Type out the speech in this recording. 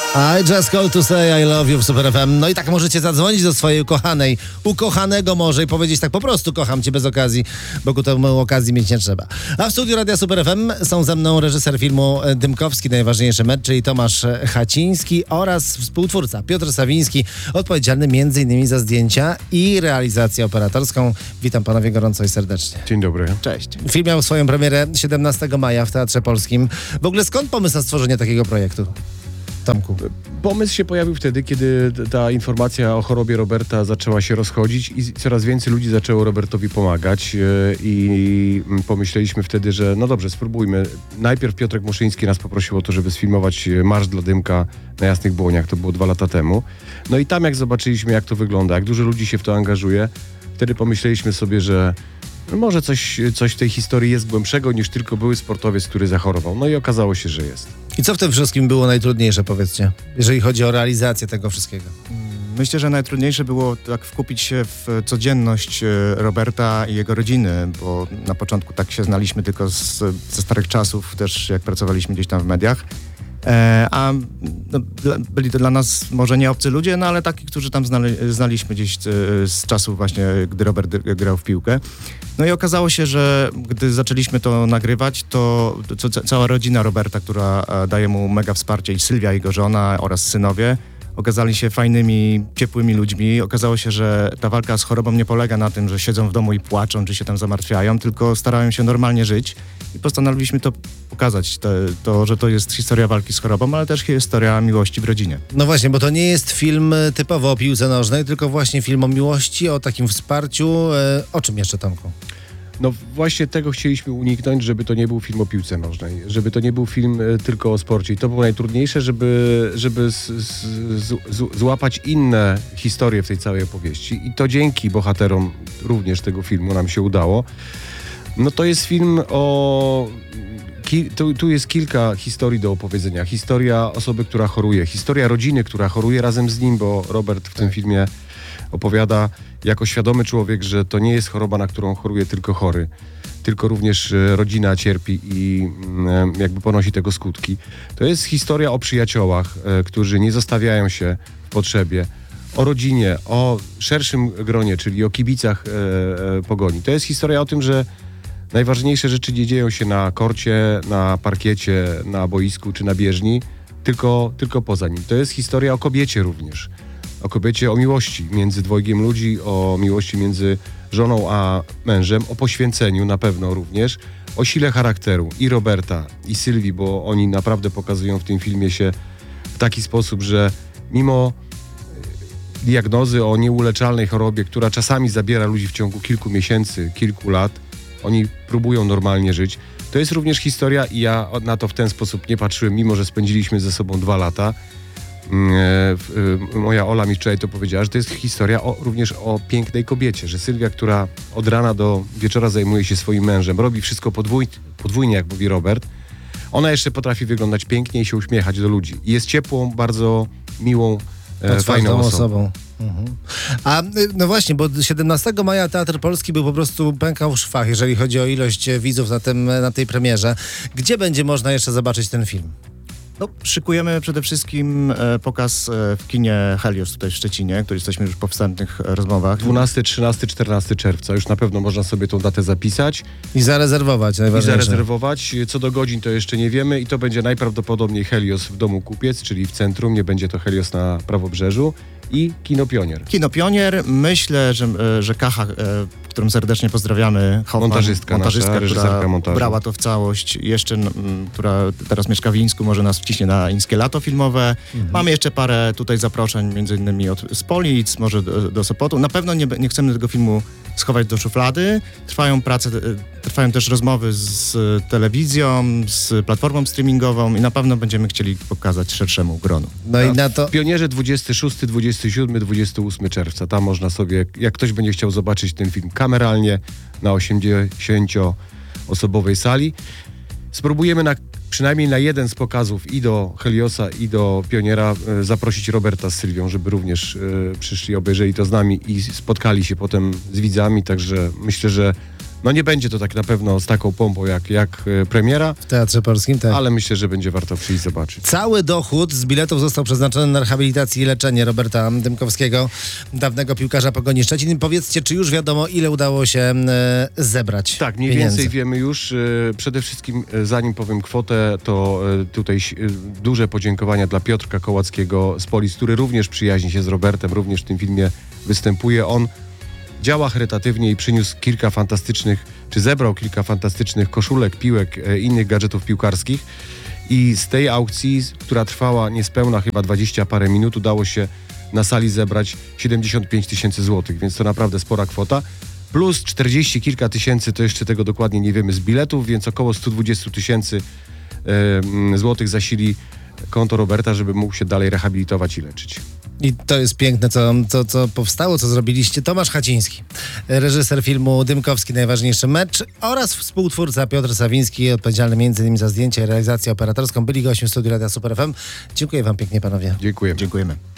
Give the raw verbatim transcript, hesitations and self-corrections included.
I just call to say I love you w Super F M. No i tak możecie zadzwonić do swojej ukochanej, ukochanego może i powiedzieć tak po prostu kocham cię bez okazji, bo ku temu okazji mieć nie trzeba. A w studiu Radia Super F M są ze mną reżyser filmu Dymkowski, najważniejszy mecz, czyli Tomasz Haciński oraz współtwórca Piotr Sawiński, odpowiedzialny między innymi za zdjęcia i realizację operatorską. Witam panowie gorąco i serdecznie. Dzień dobry. Cześć. Film miał swoją premierę siedemnastego maja w Teatrze Polskim. W ogóle skąd pomysł na stworzenie takiego projektu? Tomku. Pomysł się pojawił wtedy, kiedy ta informacja o chorobie Roberta zaczęła się rozchodzić i coraz więcej ludzi zaczęło Robertowi pomagać i pomyśleliśmy wtedy, że no dobrze, spróbujmy. Najpierw Piotrek Muszyński nas poprosił o to, żeby sfilmować Marsz dla Dymka na Jasnych Błoniach, to było dwa lata temu. No i tam jak zobaczyliśmy, jak to wygląda, jak dużo ludzi się w to angażuje, wtedy pomyśleliśmy sobie, że może coś, coś w tej historii jest głębszego niż tylko były sportowiec, który zachorował. No i okazało się, że jest. I co w tym wszystkim było najtrudniejsze, powiedzcie, jeżeli chodzi o realizację tego wszystkiego? Myślę, że najtrudniejsze było tak wkupić się w codzienność Roberta i jego rodziny, bo na początku tak się znaliśmy tylko z, ze starych czasów, też jak pracowaliśmy gdzieś tam w mediach. E, a no, dla, byli to dla nas może nie obcy ludzie, no ale takich, którzy tam znali, znaliśmy gdzieś z, z czasów właśnie, gdy Robert grał w piłkę. No i okazało się, że gdy zaczęliśmy to nagrywać, to, to cała rodzina Roberta, która daje mu mega wsparcie, i Sylwia, jego żona oraz synowie, okazali się fajnymi, ciepłymi ludźmi. Okazało się, że ta walka z chorobą nie polega na tym, że siedzą w domu i płaczą, czy się tam zamartwiają, tylko starają się normalnie żyć. I postanowiliśmy to pokazać, to, to, że to jest historia walki z chorobą, ale też historia miłości w rodzinie. No właśnie, bo to nie jest film typowo o piłce nożnej, tylko właśnie film o miłości, o takim wsparciu. E, o czym jeszcze, Tomku? No właśnie tego chcieliśmy uniknąć, żeby to nie był film o piłce nożnej, żeby to nie był film e, tylko o sporcie. I to było najtrudniejsze, żeby, żeby z, z, z, złapać inne historie w tej całej opowieści. I to dzięki bohaterom również tego filmu nam się udało. No to jest film o... Ki, tu, tu jest kilka historii do opowiedzenia. Historia osoby, która choruje, historia rodziny, która choruje razem z nim, bo Robert w tym filmie opowiada jako świadomy człowiek, że to nie jest choroba, na którą choruje tylko chory, tylko również rodzina cierpi i jakby ponosi tego skutki. To jest historia o przyjaciołach, którzy nie zostawiają się w potrzebie, o rodzinie, o szerszym gronie, czyli o kibicach Pogoni. To jest historia o tym, że najważniejsze rzeczy nie dzieją się na korcie, na parkiecie, na boisku czy na bieżni, tylko, tylko poza nim. To jest historia o kobiecie również. O kobiecie, o miłości między dwojgiem ludzi, o miłości między żoną a mężem, o poświęceniu na pewno również, o sile charakteru i Roberta, i Sylwii, bo oni naprawdę pokazują w tym filmie się w taki sposób, że mimo diagnozy o nieuleczalnej chorobie, która czasami zabiera ludzi w ciągu kilku miesięcy, kilku lat, oni próbują normalnie żyć. To jest również historia i ja na to w ten sposób nie patrzyłem, mimo że spędziliśmy ze sobą dwa lata. Moja Ola mi wczoraj to powiedziała, że to jest historia o, również o pięknej kobiecie, że Sylwia, która od rana do wieczora zajmuje się swoim mężem, robi wszystko podwój, podwójnie, jak mówi Robert, ona jeszcze potrafi wyglądać pięknie i się uśmiechać do ludzi. I jest ciepłą, bardzo miłą, e, fajną osobą. osobą. Mhm. A no właśnie, bo siedemnastego maja Teatr Polski był po prostu pękał w szwach, jeżeli chodzi o ilość widzów na, tym, na tej premierze. Gdzie będzie można jeszcze zobaczyć ten film? No, szykujemy przede wszystkim e, pokaz e, w kinie Helios tutaj w Szczecinie, który jesteśmy już po wstępnych e, rozmowach. dwunastego, trzynastego, czternastego czerwca. Już na pewno można sobie tą datę zapisać. I zarezerwować najważniejsze. I zarezerwować. Co do godzin to jeszcze nie wiemy i to będzie najprawdopodobniej Helios w Domu Kupiec, czyli w centrum. Nie będzie to Helios na Prawobrzeżu. I Kino Pionier. Kino Pionier. Myślę, że, że Kacha, którą serdecznie pozdrawiamy, Hoffman, montażystka, montażystka nasza, reżyserka która montażu. brała to w całość. Jeszcze, m, która teraz mieszka w Ińsku, może nas wciśnie na Ińskie Lato filmowe. Mhm. Mamy jeszcze parę tutaj zaproszeń, między innymi od, z Polic, może do, do Sopotu. Na pewno nie, nie chcemy tego filmu schować do szuflady. Trwają prace, trwają też rozmowy z telewizją, z platformą streamingową i na pewno będziemy chcieli pokazać szerszemu gronu. No i na to... W Pionierze dwudziestego szóstego, dwudziestego siódmego, dwudziestego ósmego czerwca. Tam można sobie, jak ktoś będzie chciał zobaczyć ten film kameralnie na osiemdziesięcioosobowej sali, spróbujemy na, przynajmniej na jeden z pokazów i do Heliosa, i do Pioniera e, zaprosić Roberta z Sylwią, żeby również e, przyszli, obejrzeli to z nami i spotkali się potem z widzami, także myślę, że No nie będzie to tak na pewno z taką pompą jak, jak e, premiera, W Teatrze Polskim, tak. ale myślę, że będzie warto przyjść zobaczyć. Cały dochód z biletów został przeznaczony na rehabilitację i leczenie Roberta Dymkowskiego, dawnego piłkarza Pogoni Szczecin. Powiedzcie, czy już wiadomo, ile udało się e, zebrać Tak, mniej pieniędzy? więcej wiemy już. E, Przede wszystkim, e, zanim powiem kwotę, to e, tutaj e, duże podziękowania dla Piotrka Kołackiego z Polic, który również przyjaźni się z Robertem, również w tym filmie występuje. On działa charytatywnie i przyniósł kilka fantastycznych, czy zebrał kilka fantastycznych koszulek, piłek, e, innych gadżetów piłkarskich. I z tej aukcji, która trwała niespełna chyba dwadzieścia parę minut, udało się na sali zebrać siedemdziesiąt pięć tysięcy złotych, więc to naprawdę spora kwota. Plus czterdzieści kilka tysięcy, to jeszcze tego dokładnie nie wiemy, z biletów, więc około sto dwadzieścia tysięcy e, złotych zasili konto Roberta, żeby mógł się dalej rehabilitować i leczyć. I to jest piękne, co, co, co powstało, co zrobiliście. Tomasz Haciński, reżyser filmu Dymkowski, najważniejszy mecz, oraz współtwórca Piotr Sawiński, odpowiedzialny między innymi za zdjęcie i realizację operatorską, byli gośćmi w studiu Radia Super F M. Dziękuję wam pięknie, panowie. Dziękuję. Dziękujemy.